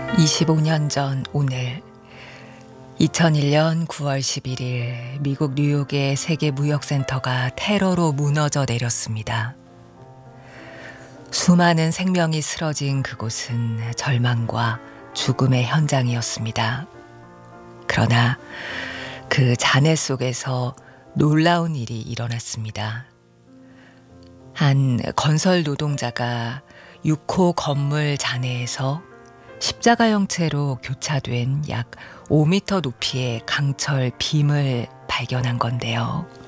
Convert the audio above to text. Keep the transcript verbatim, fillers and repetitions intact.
이십오 년 전 오늘, 이천일 년 구월 십일일 미국 뉴욕의 세계무역센터가 테러로 무너져 내렸습니다. 수많은 생명이 쓰러진 그곳은 절망과 죽음의 현장이었습니다. 그러나 그 잔해 속에서 놀라운 일이 일어났습니다. 한 건설 노동자가 육 호 건물 잔해에서 십자가 형태로 교차된 약 오 미터 높이의 강철 빔을 발견한 건데요.